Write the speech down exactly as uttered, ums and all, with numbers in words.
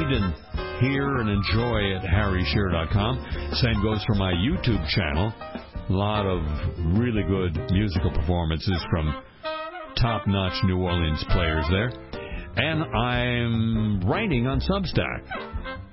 read and hear and enjoy at harry shearer dot com. Same goes for my YouTube channel. A lot of really good musical performances from top-notch New Orleans players there. And I'm writing on Substack.